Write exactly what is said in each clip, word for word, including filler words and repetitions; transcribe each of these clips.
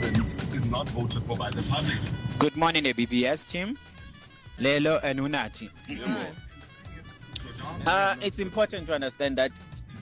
president is not voted for by the public. Good morning, A B B S team. Lelo and Unati. Uh, it's important to understand that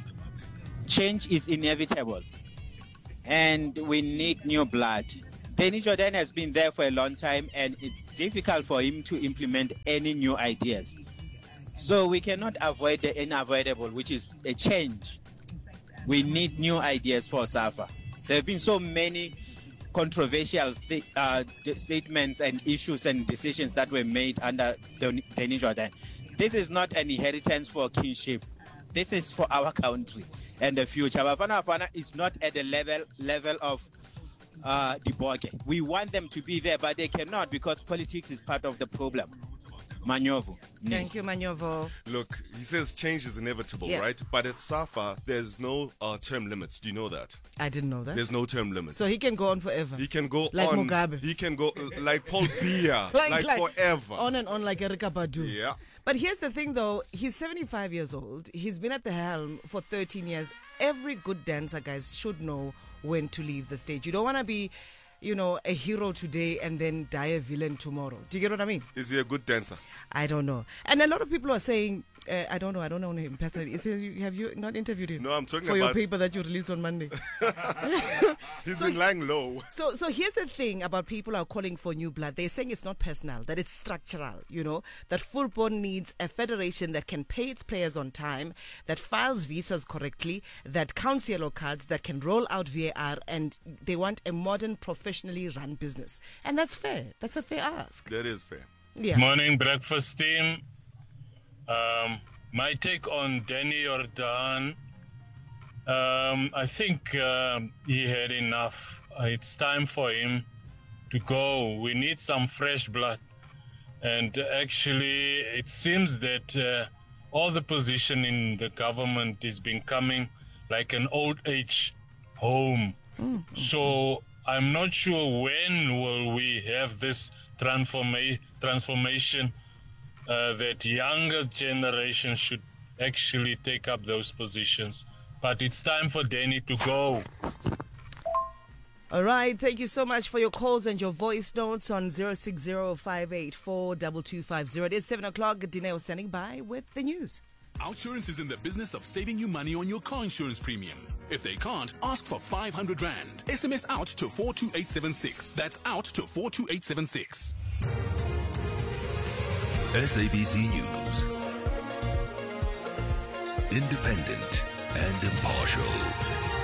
change is inevitable and we need new blood. Danny Jordaan has been there for a long time and it's difficult for him to implement any new ideas. So we cannot avoid the unavoidable, which is a change. We need new ideas for SAFA. There have been so many controversial st- uh, statements and issues and decisions that were made under Danny Jordaan. This is not an inheritance for kinship. This is for our country and the future. Bafana Bafana is not at the level level of uh, Diboke. We want them to be there, but they cannot because politics is part of the problem. Manyovo. Thank you, Manyovo. Look, he says change is inevitable, Yeah. right? But at SAFA, there's no uh, term limits. Do you know that? I didn't know that. There's no term limits. So he can go on forever. He can go Like on. Mugabe. He can go uh, like Paul Biya, like, like, like forever. On and on like Erika Badu. Yeah. But here's the thing though, he's seventy-five years old. He's been at the helm for thirteen years. Every good dancer, guys, should know when to leave the stage. You don't want to be, you know, a hero today and then die a villain tomorrow. Do you get what I mean? Is he a good dancer? I don't know. And a lot of people are saying, uh, I don't know, I don't know him personally. Is he, have you not interviewed him? No, I'm talking for about... your paper that you released on Monday. He's So- been lying low. So, so here's the thing about people who are calling for new blood. They're saying it's not personal, that it's structural, you know, that football needs a federation that can pay its players on time, that files visas correctly, that counts yellow cards, that can roll out V A R, and they want a modern, professionally run business. And that's fair. That's a fair ask. That is fair. Yeah. Morning, breakfast team. Um, my take on Danny Jordaan. Um, I think um, he had enough. Uh, it's time for him to go. We need some fresh blood. And actually, it seems that uh, all the position in the government is becoming like an old age home. Mm-hmm. So I'm not sure when will we have this transforma- transformation uh, that younger generation should actually take up those positions. But it's time for Danny to go. All right. Thank you so much for your calls and your voice notes on zero six zero five eight four two two five zero. It is seven o'clock. Dineo standing by with the news. Outsurance is in the business of saving you money on your car insurance premium. If they can't, ask for five hundred rand. S M S out to four two eight seven six. That's out to four two eight seven six. S A B C News. Independent and impartial.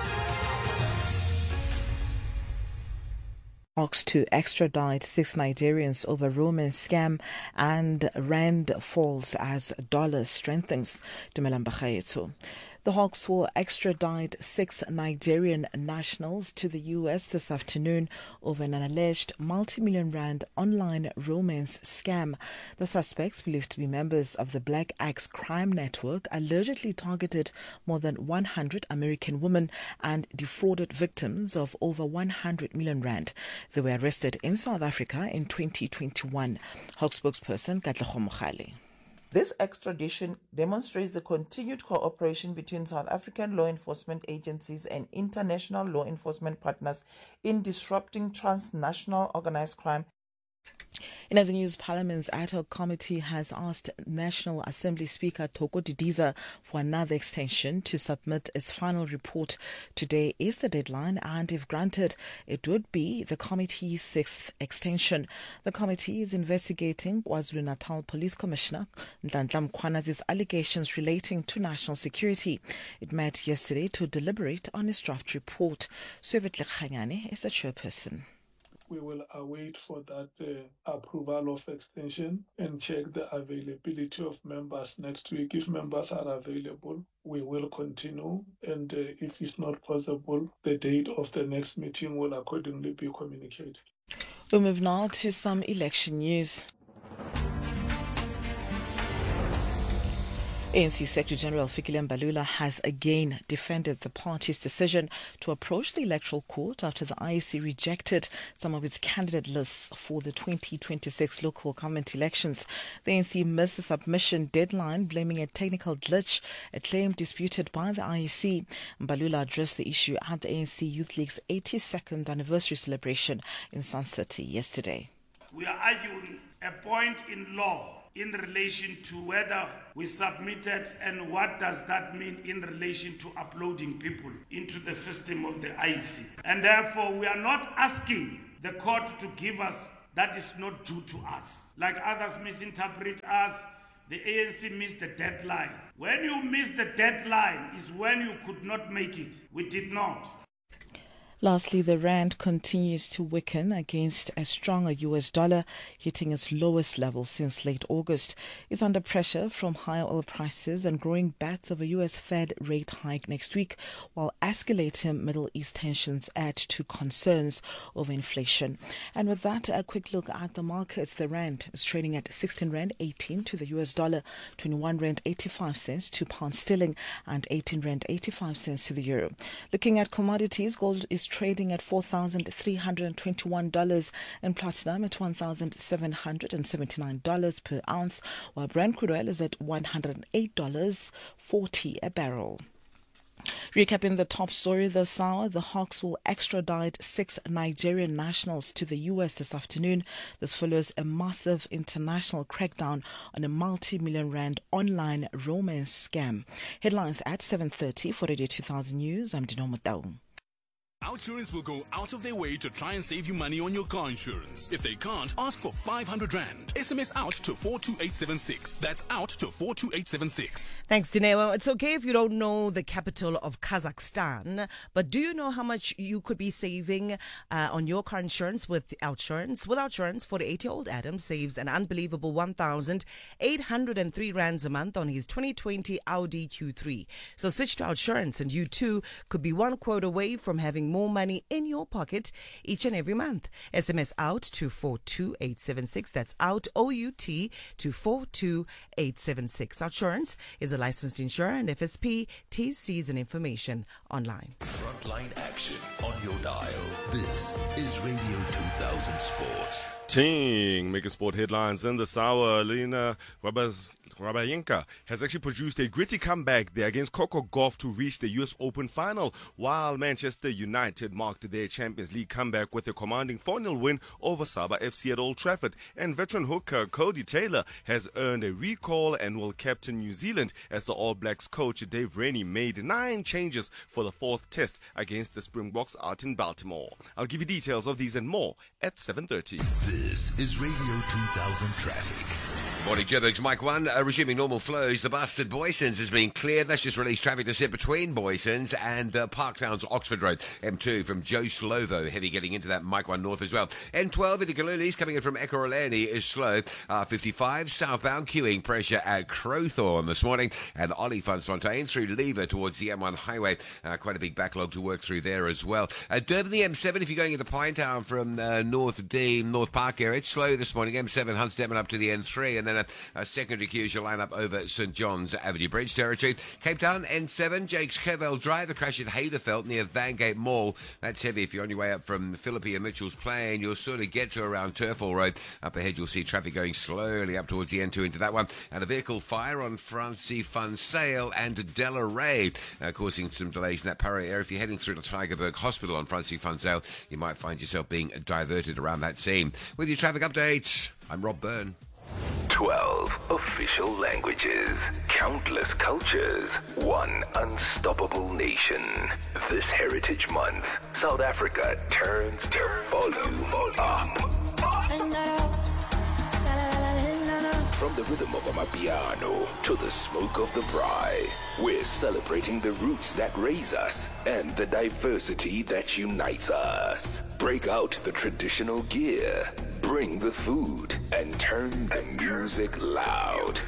Talks to extradite six Nigerians over romance scam, and rand falls as dollar strengthens. Dumelang Bagaetso. The Hawks will extradite six Nigerian nationals to the U S this afternoon over an alleged multi-million rand online romance scam. The suspects, believed to be members of the Black Axe crime network, allegedly targeted more than one hundred American women and defrauded victims of over one hundred million rand. They were arrested in South Africa in twenty twenty-one. Hawks spokesperson Katlego Mogale. This extradition demonstrates the continued cooperation between South African law enforcement agencies and international law enforcement partners in disrupting transnational organized crime. In other news, Parliament's ad hoc committee has asked National Assembly Speaker Thoko Didiza for another extension to submit its final report. Today is the deadline, and if granted, it would be the committee's sixth extension. The committee is investigating KwaZulu-Natal Police Commissioner Nhlanhla Mkhwanazi's allegations relating to national security. It met yesterday to deliberate on its draft report. Suvet Lekhanyane is the chairperson. We will await for that uh, approval of extension and check the availability of members next week. If members are available, we will continue. And uh, if it's not possible, the date of the next meeting will accordingly be communicated. We move now to some election news. A N C Secretary-General Fikile Mbalula has again defended the party's decision to approach the Electoral Court after the I E C rejected some of its candidate lists for the twenty twenty-six local government elections. The A N C missed the submission deadline, blaming a technical glitch, a claim disputed by the I E C. Mbalula addressed the issue at the A N C Youth League's eighty-second anniversary celebration in Sun City yesterday. We are arguing a point in law in relation to whether we submitted and what does that mean in relation to uploading people into the system of the I E C. And therefore, we are not asking the court to give us that is not due to us. Like others misinterpret us, the A N C missed the deadline. When you miss the deadline is when you could not make it. We did not. Lastly, the rand continues to weaken against a stronger U S dollar, hitting its lowest level since late August. It's under pressure from higher oil prices and growing bets of a U S Fed rate hike next week, while escalating Middle East tensions add to concerns over inflation. And with that, a quick look at the markets. The rand is trading at sixteen rand eighteen to the U S dollar, twenty-one rand eighty-five cents to pound sterling, and eighteen rand eighty-five cents to the euro. Looking at commodities, gold is trading at four thousand three hundred twenty-one dollars and platinum at one thousand seven hundred seventy-nine dollars per ounce, while Brent crude oil is at one hundred eight dollars forty a barrel. Recapping the top story this hour, the Hawks will extradite six Nigerian nationals to the U S this afternoon. This follows a massive international crackdown on a multi-million rand online romance scam. Headlines at seven thirty for Radio two thousand News. I'm Dino Mutau. Outsurance will go out of their way to try and save you money on your car insurance. If they can't, ask for five hundred rand. S M S out to four two eight seven six. That's out to four two eight seven six. Thanks, Dinewa. It's okay if you don't know the capital of Kazakhstan, but do you know how much you could be saving uh, on your car insurance with Outsurance? With Outsurance, forty-eight-year-old Adam saves an unbelievable one thousand eight hundred three rands a month on his twenty twenty Audi Q three. So switch to Outsurance and you too could be one quote away from having more money in your pocket each and every month. S M S out to four two eight seven six. That's out, O U T, to four two eight seven six. Outsurance is a licensed insurer and F S P. T's, C's and information online. Frontline action on your dial. This is Radio two thousand Sports. Ting, Mega Sport headlines in this hour. Lena Rabayenka has actually produced a gritty comeback there against Coco Gauff to reach the U S Open final, while Manchester United marked their Champions League comeback with a commanding four nil win over Saba F C at Old Trafford. And veteran hooker Cody Taylor has earned a recall and will captain New Zealand as the All Blacks coach Dave Rennie made nine changes for the fourth test against the Springboks out in Baltimore. I'll give you details of these and more at seven thirty. This is Radio two thousand Traffic. Morning, Joburg's Mike one. Uh, resuming normal flows, the bust at Boysons has been cleared. That's just released traffic to sit between Boysons and uh, Parktown's Oxford Road. M two from Joe Slovo, heavy getting into that Mike one north as well. N twelve into Kalulis, coming in from Ekurhuleni is slow. R fifty-five southbound queuing pressure at Crowthorne this morning. And Olifantsfontein through Lever towards the M one highway. Uh, quite a big backlog to work through there as well. Uh, Durban, the M seven, if you're going into Pinetown from uh, North Dean, North Park area, it's slow this morning. M seven Hunts Devon up to the N three, and then a, a secondary queue shall line up over St John's Avenue Bridge territory. Cape Town, N seven, Jake's Kevel Drive, a crash at Haderfeld near Vangate Mall. That's heavy if you're on your way up from Philippi and Mitchell's Plain. You'll sort of get to around Turfall Road. Up ahead, you'll see traffic going slowly up towards the N two into that one. And a vehicle fire on Francie Fun Sale and Delaray, uh, causing some delays in that Para area. If you're heading through to Tygerberg Hospital on Francie Fun Sale, you might find yourself being diverted around that scene. With your traffic update, I'm Rob Byrne. twelve official languages, countless cultures, one unstoppable nation. This Heritage Month, South Africa turns the volume up. From the rhythm of Amapiano to the smoke of the braai, we're celebrating the roots that raise us and the diversity that unites us. Break out the traditional gear, bring the food, and turn the music loud.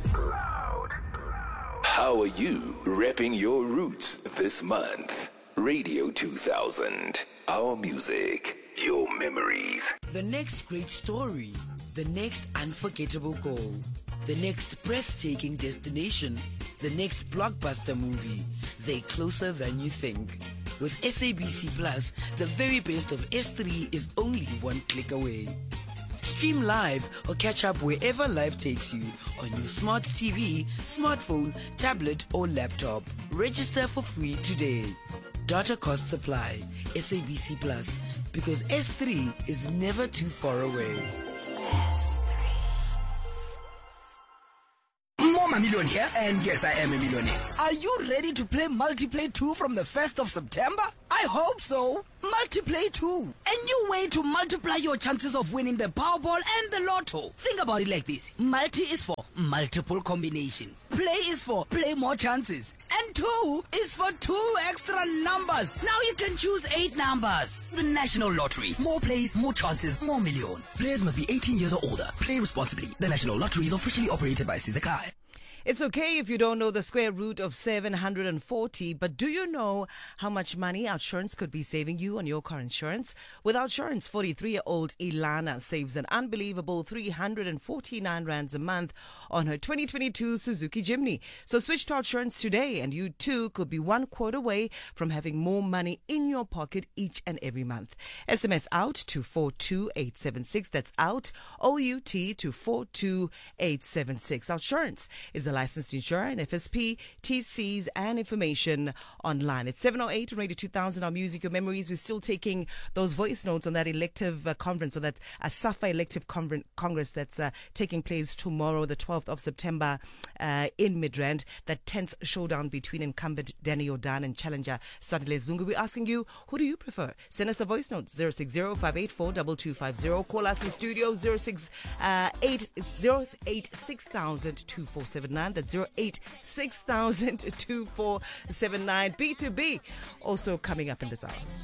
How are you repping your roots this month? Radio two thousand, our music, your memories. The next great story, the next unforgettable goal, the next breathtaking destination. the next blockbuster movie. They're closer than you think. With S A B C Plus, the very best of S three is only one click away. Stream live or catch up wherever life takes you on your smart T V, smartphone, tablet or laptop. Register for free today. Data costs apply. S A B C Plus, because S three is never too far away. I'm a millionaire here, and yes, I am a millionaire. Are you ready to play Multiplay two from the first of September? I hope so. Multiplay two. A new way to multiply your chances of winning the Powerball and the Lotto. Think about it like this. Multi is for multiple combinations. Play is for play more chances. And two is for two extra numbers. Now you can choose eight numbers. The National Lottery. More plays, more chances, more millions. Players must be eighteen years or older. Play responsibly. The National Lottery is officially operated by Sizakai. It's okay if you don't know the square root of seven hundred forty, but do you know how much money Outsurance could be saving you on your car insurance? With Outsurance, forty-three-year-old Ilana saves an unbelievable three hundred forty-nine rands a month on her twenty twenty-two Suzuki Jimny. So switch to Outsurance today, and you too could be one quote away from having more money in your pocket each and every month. S M S out to four two eight seven six. That's out, O U T, to four two eight seven six. Outsurance is a licensed insurer and F S P, T Cs and information online. It's seven oh eight on Radio two thousand, our music, your memories. We're still taking those voice notes on that elective uh, conference, or that uh, SAFA elective con- congress that's uh, taking place tomorrow, the twelfth of September uh, in Midrand. That tense showdown between incumbent Danny Jordaan and challenger Sandile Zungu. We're asking you, who do you prefer? Send us a voice note, zero six zero five eight four two two five zero. Call us in studio, zero six eight zero eight six thousand two four seven nine. That's zero eight six thousand two four seven nine. B two B also coming up in this hour.